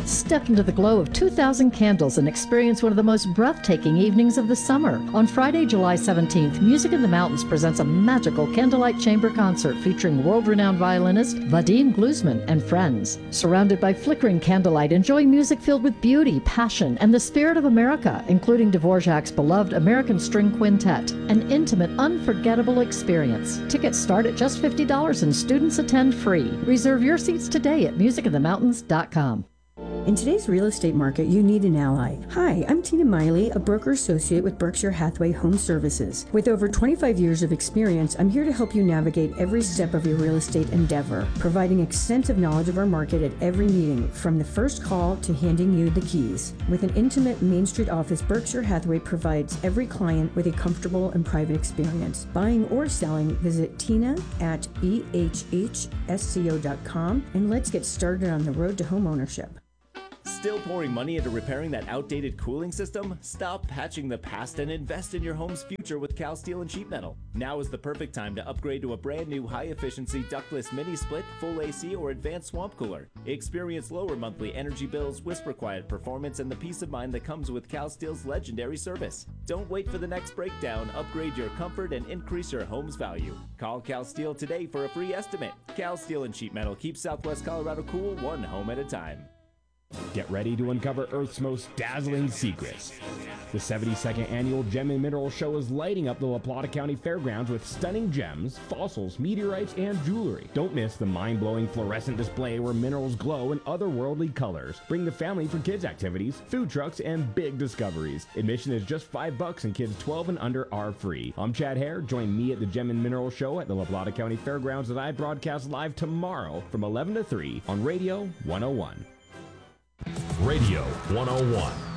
Step into the glow of 2,000 candles and experience one of the most breathtaking evenings of the summer. On Friday, July 17th, Music in the Mountains presents a magical candlelight chamber concert featuring world-renowned violinist Vadim Gluzman and friends. Surrounded by flickering candlelight, enjoy music filled with beauty, passion, and the spirit of America, including Dvorak's beloved American String Quintet. An intimate, unforgettable experience. Tickets start at just $50 and students attend free. Reserve your seats today at musicinthemountains.com. In today's real estate market, you need an ally. Hi, I'm Tina Miley, a broker associate with Berkshire Hathaway Home Services. With over 25 years of experience, I'm here to help you navigate every step of your real estate endeavor, providing extensive knowledge of our market at every meeting, from the first call to handing you the keys. With an intimate Main Street office, Berkshire Hathaway provides every client with a comfortable and private experience. Buying or selling, visit Tina at bhhsco.com and let's get started on the road to home ownership. Still pouring money into repairing that outdated cooling system? Stop patching the past and invest in your home's future with Cal Steel and Sheet Metal. Now is the perfect time to upgrade to a brand new high-efficiency ductless mini-split, full AC, or advanced swamp cooler. Experience lower monthly energy bills, whisper-quiet performance, and the peace of mind that comes with Cal Steel's legendary service. Don't wait for the next breakdown. Upgrade your comfort and increase your home's value. Call Cal Steel today for a free estimate. Cal Steel and Sheet Metal keeps Southwest Colorado cool, one home at a time. Get ready to uncover Earth's most dazzling secrets. The 72nd annual Gem and Mineral Show is lighting up the La Plata County Fairgrounds with stunning gems, fossils, meteorites, and jewelry. Don't miss the mind-blowing fluorescent display where minerals glow in otherworldly colors. Bring the family for kids' activities, food trucks, and big discoveries. Admission is just $5 and kids 12 and under are free. I'm Chad Hare. Join me at the Gem and Mineral Show at the La Plata County Fairgrounds as I broadcast live tomorrow from 11 to 3 on Radio 101. Radio 101.